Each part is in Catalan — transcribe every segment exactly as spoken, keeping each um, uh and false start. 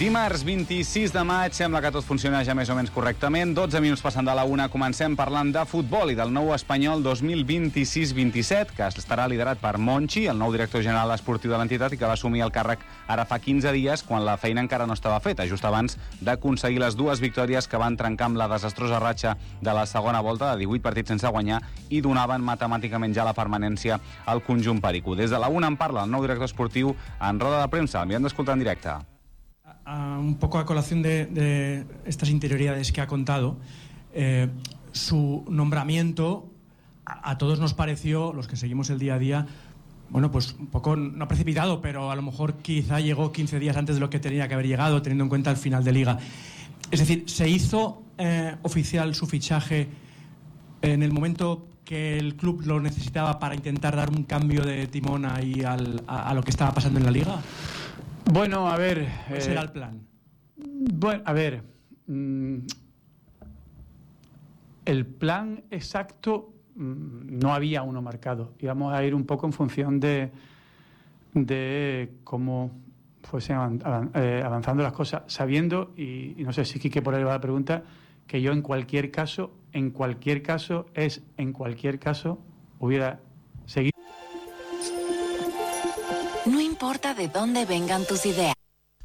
Dimarts vint-i-sis de maig, sembla que tot funciona ja més o menys correctament. dotze minuts passant de la una, comencem parlant de futbol i del nou espanyol dos mil vint-i-sis vint-i-set, que estarà liderat per Monchi, el nou director general esportiu de l'entitat, i que va assumir el càrrec ara fa quinze dies, quan la feina encara no estava feta, just abans d'aconseguir les dues victòries que van trencar amb la desastrosa ratxa de la segona volta de divuit partits sense guanyar i donaven matemàticament ja la permanència al conjunt perico. Des de la una en parla el nou director esportiu en roda de premsa. El mirem d'escoltar en directe. Uh, un poco a colación de, de estas interioridades que ha contado, eh, su nombramiento a, a todos nos pareció, los que seguimos el día a día, bueno, pues un poco, no precipitado, pero a lo mejor quizá llegó quince días antes de lo que tenía que haber llegado, teniendo en cuenta el final de Liga. Es decir, ¿se hizo eh, oficial su fichaje en el momento que el club lo necesitaba para intentar dar un cambio de timón ahí al, a, a lo que estaba pasando en la Liga? Bueno, a ver... ¿Cuál será el plan? Bueno, a ver... Mmm, el plan exacto mmm, no había uno marcado. Íbamos a ir un poco en función de, de cómo fuesen avanzando las cosas, sabiendo, y, y no sé si Quique por ahí va la pregunta, que yo en cualquier caso, en cualquier caso, es en cualquier caso, hubiera seguido. No importa de dónde vengan tus ideas.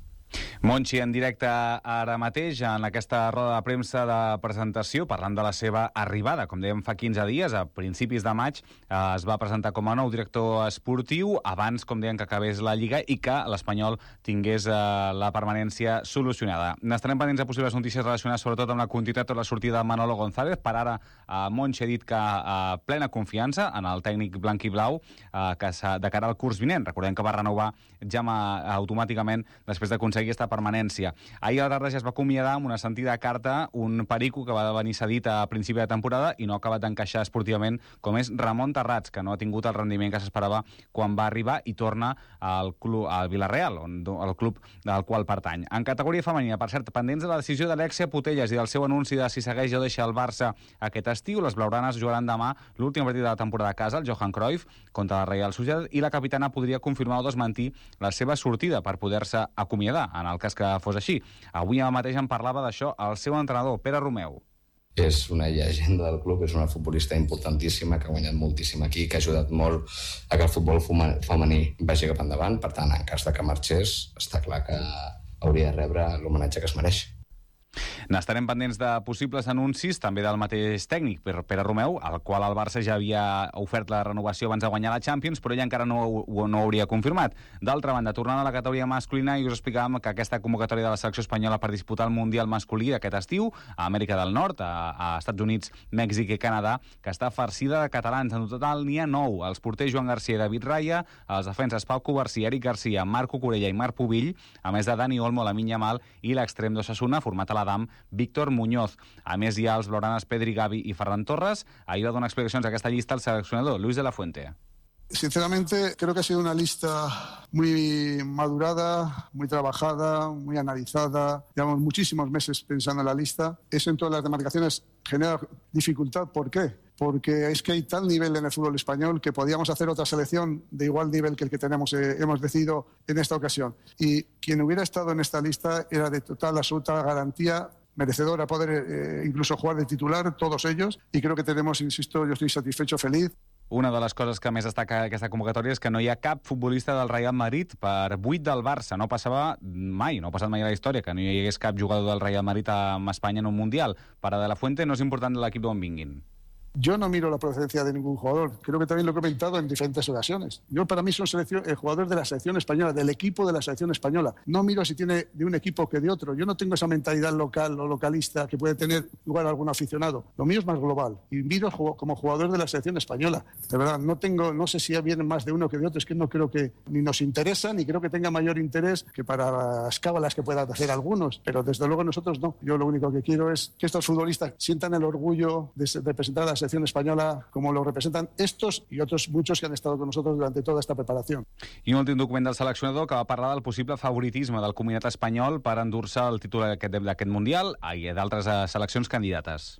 Monchi en directe ara mateix en aquesta roda de premsa de presentació parlant de la seva arribada. Com dèiem, fa quinze dies, a principis de maig, es va presentar com a nou director esportiu abans, com deien, que acabés la Lliga i que l'Espanyol tingués eh, la permanència solucionada. N'estarem pendents de possibles notícies relacionades sobretot amb la continuïtat o la sortida de Manolo González. Per ara, eh, Monchi ha dit que eh, plena confiança en el tècnic blanc i blau eh, que de cara al curs vinent. Recordem que va renovar ja automàticament després d'aconseguir aquesta permanència. Ahir a la tarda ja es va acomiadar amb una sentida carta un perico que va venir cedit a principi de temporada i no ha acabat d'encaixar esportivament, com és Ramon Terrats, que no ha tingut el rendiment que s'esperava quan va arribar i torna al club al Villarreal, on, el club del qual pertany. En categoria femenina, per cert, pendents de la decisió d'Alexia Putellas i del seu anunci de si segueix o deixa el Barça aquest estiu, les blaugranes jugaran demà l'últim partit de la temporada a casa, el Johan Cruyff, contra la Real Sociedad, i la capitana podria confirmar o desmentir la seva sortida per poder-se acomiadar, en el cas que fos així. Avui mateix en parlava d'això el seu entrenador, Pere Romeu. És una llegenda del club, és una futbolista importantíssima que ha guanyat moltíssim aquí, que ha ajudat molt a que el futbol femení vagi cap endavant. Per tant, en cas de que marxés, està clar que hauria de rebre l'homenatge que es mereix. N'estarem pendents de possibles anuncis també del mateix tècnic, Pere Romeu, al qual el Barça ja havia ofert la renovació abans de guanyar la Champions, però ell encara no ho, no ho hauria confirmat. D'altra banda, tornant a la categoria masculina, i us explicàvem que aquesta convocatòria de la selecció espanyola per disputar el Mundial masculí d'aquest estiu a Amèrica del Nord, a, a Estats Units, Mèxic i Canadà, que està farcida de catalans. En total n'hi ha nou. Els porters Joan Garcia i David Raya, els defenses Pau Covarsí, Eric Garcia, Marco Corella i Marc Pubill, a més de Dani Olmo, Lamine Yamal i l'extrem d'Osasuna, format a l'Adam, Víctor Muñoz. A més, hi ha els blaugranes Pedri Gavi i Ferran Torres. Ahir va donar explicacions a aquesta llista el seleccionador Luis de la Fuente. Sinceramente, creo que ha sido una lista muy madurada, muy trabajada, muy analizada. Llevamos muchísimos meses pensando en la lista. Eso en todas las demarcaciones genera dificultad. ¿Por qué? Porque es que hay tal nivel en el fútbol español que podíamos hacer otra selección de igual nivel que el que tenemos, eh, hemos decidido en esta ocasión. Y quien hubiera estado en esta lista era de total, absoluta garantía, merecedor a poder eh, incluso jugar de titular, todos ellos, y creo que tenemos, insisto, yo estoy satisfecho, feliz. Una de les coses que més destaca aquesta convocatòria és que no hi ha cap futbolista del Real Madrid per vuit del Barça. No passava mai, no ha passat mai a la història que no hi hagués cap jugador del Real Madrid amb Espanya en un Mundial. Per a De La Fuente no és important l'equip d'on vinguin. Yo no miro la procedencia de ningún jugador. Creo que también lo he comentado en diferentes ocasiones. Yo, para mí, son selección, eh, jugadores de la selección española, del equipo de la selección española. No miro si tiene de un equipo que de otro. Yo no tengo esa mentalidad local o localista que puede tener igual algún aficionado. Lo mío es más global. Y miro como jugador de la selección española. De verdad, no tengo, no sé si vienen más de uno que de otro. Es que no creo que ni nos interesa, ni creo que tenga mayor interés que para las cábalas que puedan hacer algunos. Pero desde luego nosotros no. Yo lo único que quiero es que estos futbolistas sientan el orgullo de representar a la selección española como lo representan estos y otros muchos que han estado con nosotros durante toda esta preparación. I un últim document del seleccionador que va parlar del possible favoritisme del combinat espanyol per endur-se el títol d'aquest Mundial i d'altres seleccions candidates.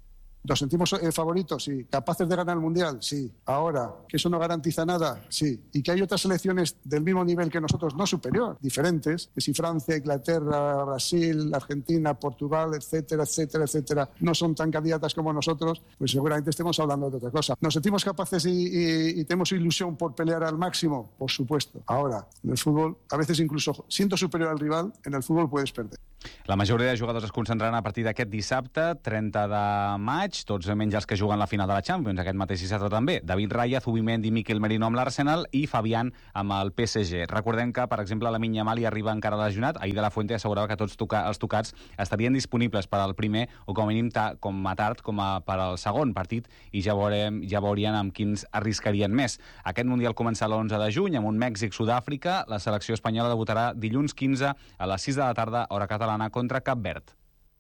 ¿Nos sentimos eh, favoritos? Sí. ¿Capaces de ganar el Mundial? Sí. Ahora, ¿que eso no garantiza nada? Sí. ¿Y que hay otras selecciones del mismo nivel que nosotros, no superior, diferentes? Que si Francia, Inglaterra, Brasil, Argentina, Portugal, etcétera, etcétera, etcétera, no son tan candidatas como nosotros, pues seguramente estemos hablando de otra cosa. ¿Nos sentimos capaces y, y, y tenemos ilusión por pelear al máximo? Por supuesto. Ahora, en el fútbol, a veces incluso siendo superior al rival, en el fútbol puedes perder. La majoria de jugadors es concentraran a partir d'aquest dissabte, trenta de maig, tots menys els que juguen la final de la Champions, aquest mateix dissabte també. David Raya, Zubimendi i Miquel Merino amb l'Arsenal i Fabián amb el P S G. Recordem que, per exemple, la Lamine Yamal hi arriba encara lesionat. Ahir de la Fuente assegurava que tots toca, els tocats estarien disponibles per al primer o com a mínim ta, com a tard com a per al segon partit i ja, veurem, ja veurien amb quins arriscarien més. Aquest Mundial comença l'onze de juny amb un Mèxic-Sud-àfrica. La selecció espanyola debutarà dilluns quinze a les sis de la tarda, hora catalana, contra Cap Verd.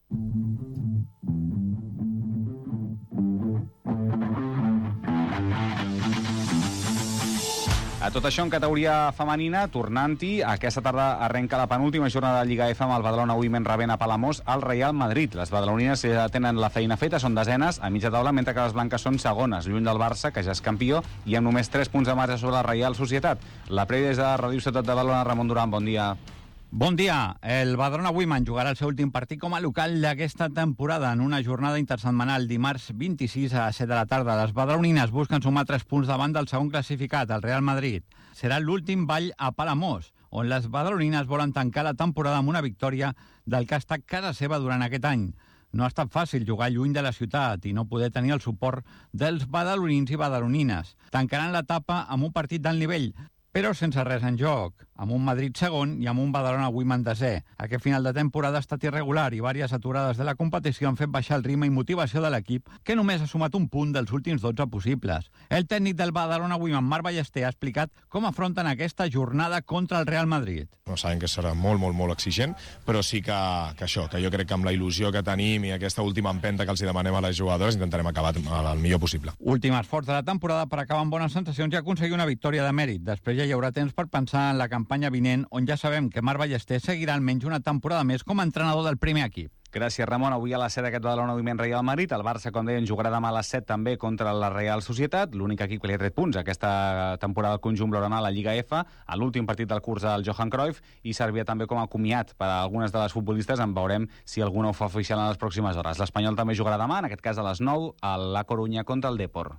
A tot això, en categoria femenina, tornant-hi, aquesta tarda arrenca la penúltima jornada de Lliga F amb el Badalona Women rebent a Palamós al Real Madrid. Les badalonines ja tenen la feina feta, són desenes a mitja taula, mentre que les blanques són segones, lluny del Barça, que ja és campió, i amb només tres punts de marge sobre la Reial Societat. La prèvia des de Ràdio Ciutat de Badalona, Ramon Duran, bon dia. Bon dia. El Badalona Women jugarà el seu últim partit com a local d'aquesta temporada en una jornada intersetmanal dimarts vint-i-sis a les set de la tarda. Les badalonines busquen sumar tres punts davant del segon classificat, el Real Madrid. Serà l'últim ball a Palamós, on les badalonines volen tancar la temporada amb una victòria del que ha estat casa seva durant aquest any. No ha estat fàcil jugar lluny de la ciutat i no poder tenir el suport dels badalonins i badalonines. Tancaran l'etapa amb un partit d'alt nivell, però sense res en joc, amb un Madrid segon i amb un Badalona Women desè. Aquest final de temporada ha estat irregular i diverses aturades de la competició han fet baixar el ritme i motivació de l'equip, que només ha sumat un punt dels últims dotze possibles. El tècnic del Badalona Women, Marc Ballester, ha explicat com afronten aquesta jornada contra el Real Madrid. No, sabem que serà molt, molt, molt exigent, però sí que, que això, que jo crec que amb la il·lusió que tenim i aquesta última empenta que els demanem a les jugadores intentarem acabar el millor possible. Últim esforç de la temporada per acabar amb bones sensacions i aconseguir una victòria de mèrit. Després ja hi haurà temps per pensar en la campanya vinent, on ja sabem que Marc Ballester seguirà almenys una temporada més com a entrenador del primer equip. Gràcies, Ramon. Avui a les set aquest Badalona Women Real Madrid. El Barça, com deien, jugarà demà a les set també contra la Real Societat. L'únic equip que li ha tret punts aquesta temporada al conjunt blaugrana a la Lliga F, a l'últim partit del curs al Johan Cruyff, i servia també com a comiat per a algunes de les futbolistes. En veurem si alguna ho fa oficial en les pròximes hores. L'Espanyol també jugarà demà, en aquest cas a les nou, a la Corunya contra el Depor.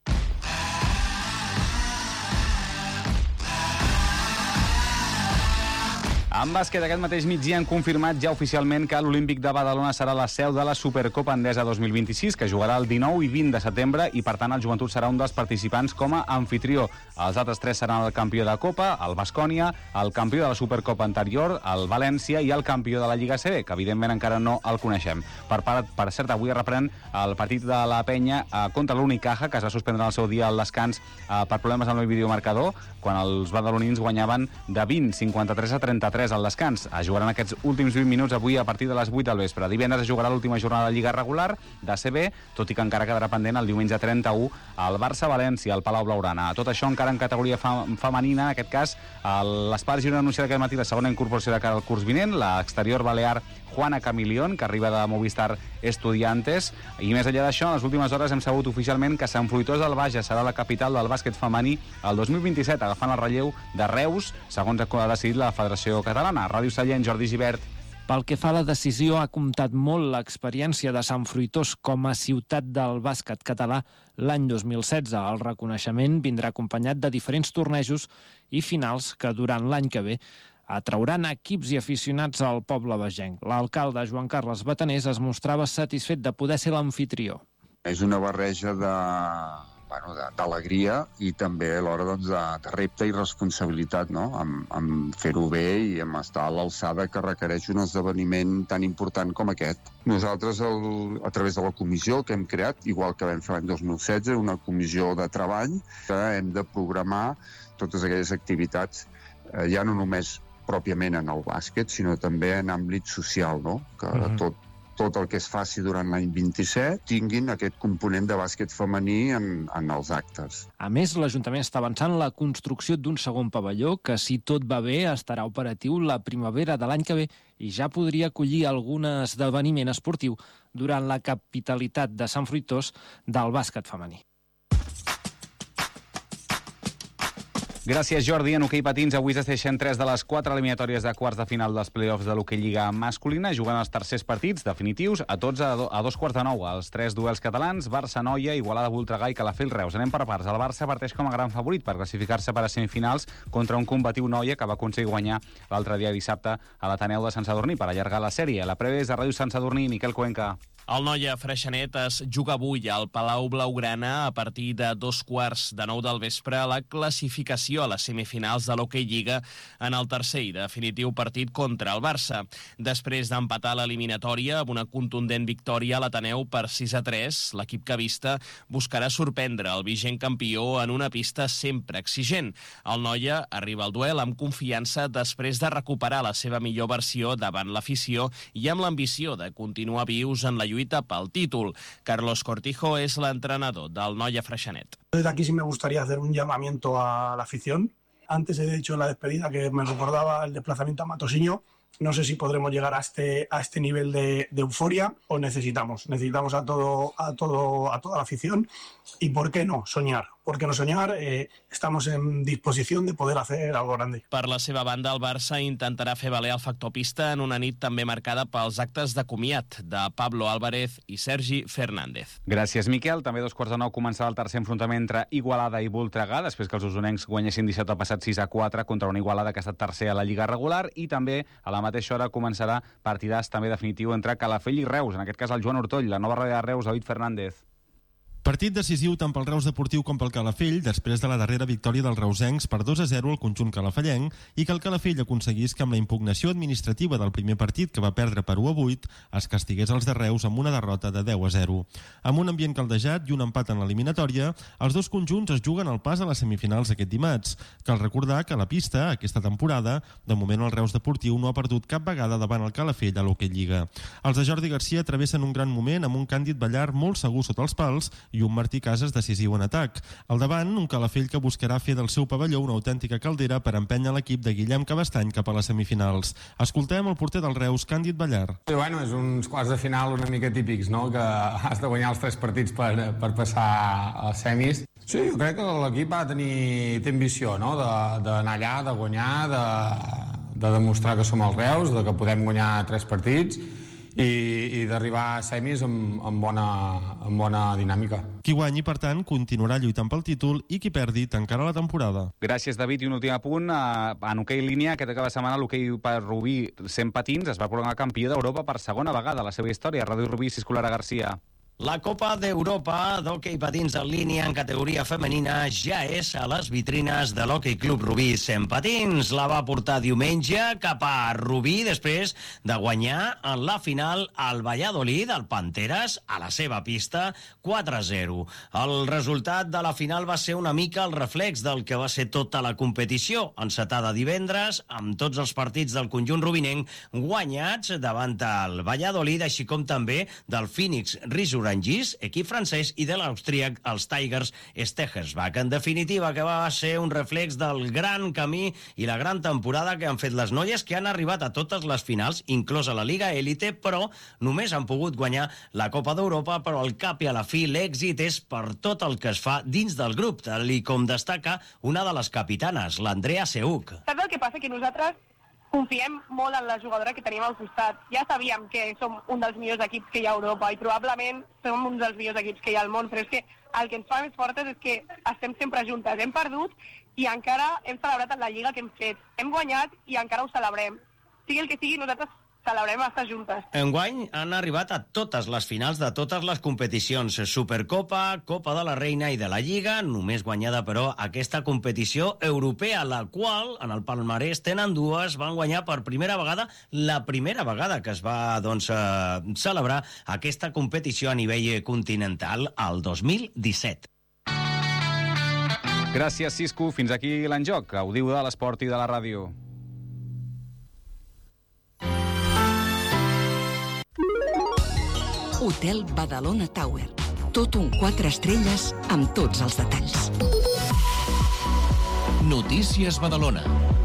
En bàsquet, aquest mateix migdia han confirmat ja oficialment que l'Olímpic de Badalona serà la seu de la Supercopa Endesa dos mil vint-i-sis, que jugarà el dinou i vint de setembre, i per tant el Joventut serà un dels participants com a anfitrió. Els altres tres seran el campió de Copa, el Baskonia, el campió de la Supercopa anterior, el València, i el campió de la Lliga C B, que evidentment encara no el coneixem. Per, part, per cert, avui reprèn el partit de la Penya eh, contra l'Unicaja, que es va suspendre al seu dia al descans eh, per problemes amb el videomarcador, quan els badalonins guanyaven de vint, cinquanta-tres a trenta-tres al descans. Es jugaran aquests últims vint minuts avui a partir de les vuit del vespre. Divendres es jugarà l'última jornada de Lliga regular de C B, tot i que encara quedarà pendent el diumenge trenta-u al Barça-València, al Palau Blaugrana. Tot això encara en categoria femenina, en aquest cas l'Espart Girona ha anunciat aquest matí la segona incorporació de cara al curs vinent, l'exterior balear Juana Camilión, que arriba de Movistar Estudiantes, i més enllà d'això, en les últimes hores hem sabut oficialment que Sant Fruitós del Bages serà la capital del bàsquet femení el dos mil vint-i-set, agafant el relleu de Reus, segons ha decidit la Federació Catalana. Ràdio Sallent, Jordi Gibert. Pel que fa a la decisió, ha comptat molt l'experiència de Sant Fruitós com a ciutat del bàsquet català l'any dos mil setze. El reconeixement vindrà acompanyat de diferents tornejos i finals que durant l'any que ve atrauran equips i aficionats al poble bagenc. L'alcalde Joan Carles Batanés es mostrava satisfet de poder ser l'amfitrió. És una barreja de, bueno, d'alegria i també alhora doncs, de, de repte i responsabilitat, no? amb, amb fer-ho bé i amb estar a l'alçada que requereix un esdeveniment tan important com aquest. Nosaltres, el, a través de la comissió que hem creat, igual que vam fer l'any dos mil setze, una comissió de treball que hem de programar totes aquelles activitats, eh, ja no només pròpiament en el bàsquet, sinó també en àmbit social, no? Que mm-hmm. tot tot el que es faci durant l'any vint-i-set tinguin aquest component de bàsquet femení en, en els actes. A més, l'Ajuntament està avançant la construcció d'un segon pavelló que, si tot va bé, estarà operatiu la primavera de l'any que ve i ja podria acollir algun esdeveniment esportiu durant la capitalitat de Sant Fruitós del bàsquet femení. Gràcies, Jordi. En hoquei patins, avui es deixen tres de les quatre eliminatòries de quarts de final dels play-offs de l'hoquei Lliga masculina. Juguen els tercers partits definitius a tots a, do, a dos quarts de nou. Els tres duels catalans, Barça-Noia, Igualada-Voltregà i Calafell-Reus. Anem per parts. El Barça parteix com a gran favorit per classificar-se per a semifinals contra un combatiu Noia que va aconseguir guanyar l'altre dia dissabte a l'Ateneu de Sant Sadurní per allargar la sèrie. La prèvia és de Ràdio Sant Sadurní. Miquel Cuenca. El Noia Freixenet es juga avui al Palau Blaugrana a partir de dos quarts de nou del vespre la classificació a les semifinals de l'Hockey Lliga en el tercer i definitiu partit contra el Barça. Després d'empatar l'eliminatòria amb una contundent victòria a l'Ateneu per sis a tres, l'equip cavista buscarà sorprendre el vigent campió en una pista sempre exigent. El Noia arriba al duel amb confiança després de recuperar la seva millor versió davant l'afició i amb l'ambició de continuar vius en la lluita pel títol. Carlos Cortijo es l'entrenador del Noia Freixenet. Desde aquí sí me gustaría hacer un llamamiento a la afición. Antes he dicho en la despedida que me recordaba el desplazamiento a Matosiño. No sé si podremos llegar a este, a este nivel de, de euforia o necesitamos. Necesitamos a, todo, a, todo, a toda la afición y, ¿por qué no? Soñar. ¿Por qué no soñar? Eh, estamos en disposición de poder hacer algo grande. Per la seva banda, el Barça intentarà fer valer el factor pista en una nit també marcada pels actes de comiat de Pablo Álvarez i Sergi Fernández. Gràcies, Miquel. També a dos quarts de nou començarà el tercer enfrontament entre Igualada i Voltregà, després que els usonencs guanyessin dissabte passat sis a quatre contra una Igualada que ha estat tercer a la Lliga regular, i també a la mateixa hora començarà partidàs també definitiu entre Calafell i Reus, en aquest cas el Joan Ortoll, la nova ràdio de Reus, David Fernández. Partit decisiu tant pel Reus Deportiu com pel Calafell després de la darrera victòria dels reusencs per dos a zero al conjunt calafellenc i que el Calafell aconseguís que amb la impugnació administrativa del primer partit, que va perdre per u a vuit, es castigués els de Reus amb una derrota de deu a zero. Amb un ambient caldejat i un empat en l'eliminatòria, els dos conjunts es juguen el pas a les semifinals aquest dimarts. Cal recordar que a la pista, aquesta temporada, de moment el Reus Deportiu no ha perdut cap vegada davant el Calafell a l'Hockey Lliga. Els de Jordi Garcia travessen un gran moment amb un Càndid Ballar molt segur sota els pals i un Martí Casas decisiu en atac. Al davant, un Calafell que buscarà fer del seu pavelló una autèntica caldera per empènyer l'equip de Guillem Cabestany cap a les semifinals. Escoltem el porter del Reus, Càndid Ballar. Sí, bueno, és uns quarts de final una mica típics, no? Que has de guanyar els tres partits per, per passar als semis. Sí, jo crec que l'equip va tenir té ambició, no? D'anar allà, de guanyar, de, de demostrar que som els Reus, de que podem guanyar tres partits i, i d'arribar a semis amb, amb, bona, amb bona dinàmica. Qui guanyi, per tant, continuarà lluitant pel títol i qui perdi tancarà la temporada. Gràcies, David. I un últim apunt. En hoquei línia, aquest cap de setmana, l'hoquei per Rubí cent patins es va proclamar campió d'Europa per segona vegada a la seva història. Ràdio Rubí, Ciscolara Garcia. La Copa d'Europa d'hoquei patins en línia en categoria femenina ja és a les vitrines de l'Hockey Club Rubí cent patins. La va portar diumenge cap a Rubí després de guanyar en la final al Valladolid, el Panteres, a la seva pista quatre a zero. El resultat de la final va ser una mica el reflex del que va ser tota la competició, encetada divendres amb tots els partits del conjunt rubinenc guanyats davant el Valladolid, així com també del Phoenix Risura Angis, equip francès, i de l'austríac, els Tigers Stegersbach. En definitiva, que va ser un reflex del gran camí i la gran temporada que han fet les noies, que han arribat a totes les finals, inclosa la Liga Élite, però només han pogut guanyar la Copa d'Europa, però al cap i a la fi l'èxit és per tot el que es fa dins del grup, tal i com destaca una de les capitanes, l'Andrea Seuc. Saps el que passa? Que nosaltres confiem molt en la jugadora que tenim al costat. Ja sabíem que som un dels millors equips que hi ha a Europa i probablement som un dels millors equips que hi ha al món, però és que el que ens fa més fortes és que estem sempre juntes. Hem perdut i encara hem celebrat en la Lliga que hem fet. Hem guanyat i encara ho celebrem. Sigui el que sigui, nosaltres celebrem estar juntes. Enguany han arribat a totes les finals de totes les competicions. Supercopa, Copa de la Reina i de la Lliga, només guanyada, però, aquesta competició europea, la qual, en el palmarès, tenen dues, van guanyar per primera vegada, la primera vegada que es va, doncs, eh, celebrar aquesta competició a nivell continental, el dos mil disset. Gràcies, Cisco. Fins aquí l'enjoc. Gaudiu de l'esport i de la ràdio. Hotel Badalona Tower. Tot un quatre estrelles amb tots els detalls. Notícies Badalona.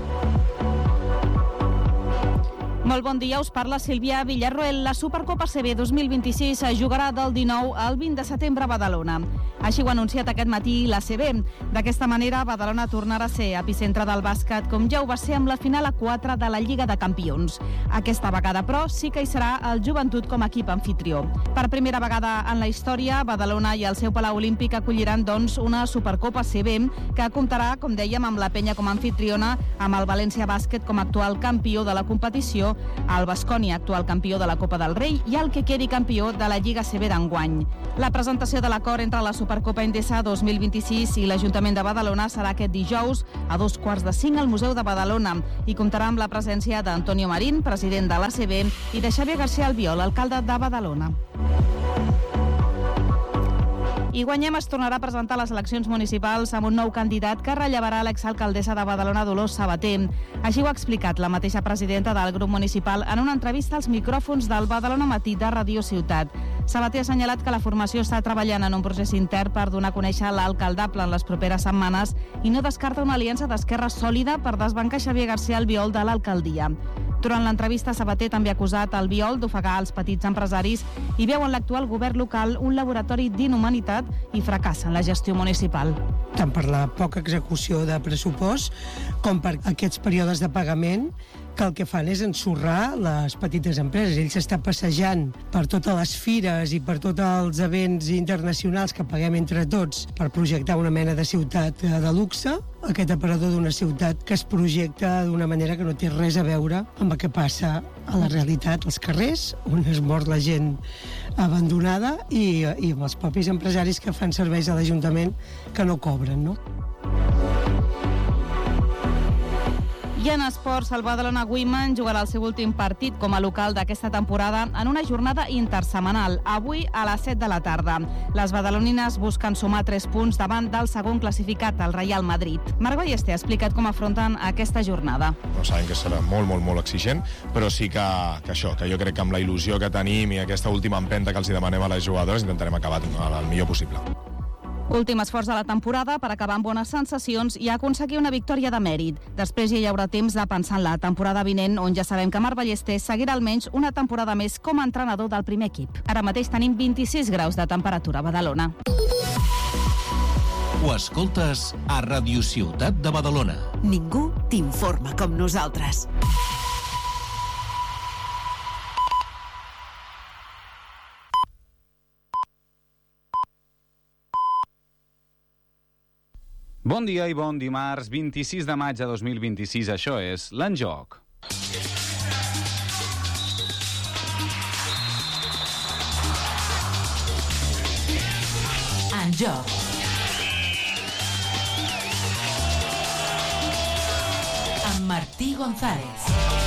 Molt bon dia, us parla Sílvia Villarroel. La Supercopa C B dos mil vint-i-sis es jugarà del dinou al vint de setembre a Badalona. Així ho ha anunciat aquest matí l'A C B. D'aquesta manera, Badalona tornarà a ser epicentre del bàsquet, com ja ho va ser amb la final a quatre de la Lliga de Campions. Aquesta vegada, però, sí que hi serà el Joventut com a equip anfitrió. Per primera vegada en la història, Badalona i el seu Palau Olímpic acolliran, doncs, una Supercopa C B que comptarà, com dèiem, amb la Penya com a anfitriona, amb el València Bàsquet com a actual campió de la competició, el Baskonia, actual campió de la Copa del Rei, i el Quequeri, campió de la Lliga C B d'enguany. La presentació de l'acord entre la Supercopa Endesa dos mil vint-i-sis i l'Ajuntament de Badalona serà aquest dijous a dos quarts de cinc al Museu de Badalona i comptarà amb la presència d'Antonio Marín, president de l'A C B, i de Xavier García Albiol, alcalde de Badalona. I Guanyem es tornarà a presentar a les eleccions municipals amb un nou candidat que rellevarà l'exalcaldessa de Badalona, Dolors Sabater. Així ho ha explicat la mateixa presidenta del grup municipal en una entrevista als micròfons del Badalona Matí de Ràdio Ciutat. Sabater ha assenyalat que la formació està treballant en un procés intern per donar a conèixer l'alcaldable en les properes setmanes i no descarta una aliança d'esquerra sòlida per desbancar Xavier García Albiol de l'alcaldia. Durant l'entrevista, Sabater també ha acusat Albiol d'ofegar els petits empresaris i veu en l'actual govern local un laboratori d'inhumanitat i fracàs en la gestió municipal. Tant per la poca execució de pressupost com per aquests períodes de pagament que el que fan és ensorrar les petites empreses. Ell s'està passejant per totes les fires i per tots els events internacionals que paguem entre tots per projectar una mena de ciutat de luxe, aquest aparador d'una ciutat que es projecta d'una manera que no té res a veure amb el que passa a la realitat, als carrers, on es mor la gent abandonada i, i amb els propis empresaris que fan serveis a l'Ajuntament que no cobren, no? I en esports, el Badalona Women jugarà el seu últim partit com a local d'aquesta temporada en una jornada intersetmanal, avui a les set de la tarda. Les badalonines busquen sumar tres punts davant del segon classificat, el Real Madrid. Marc Ballester ha explicat com afronten aquesta jornada. No sabem que serà molt, molt, molt exigent, però sí que, que això, que jo crec que amb la il·lusió que tenim i aquesta última empenta que els demanem a les jugadores intentarem acabar el millor possible. Últim esforç de la temporada per acabar amb bones sensacions i aconseguir una victòria de mèrit. Després ja hi haurà temps de pensar en la temporada vinent, on ja sabem que Marc Ballester seguirà almenys una temporada més com a entrenador del primer equip. Ara mateix tenim vint-i-sis graus de temperatura a Badalona. Ho escoltes a Ràdio Ciutat de Badalona. Ningú t'informa com nosaltres. Bon dia i bon dimarts, vint-i-sis de maig de dos mil vint-i-sis. Això és l'Enjoc. Enjoc. Amb Martí González.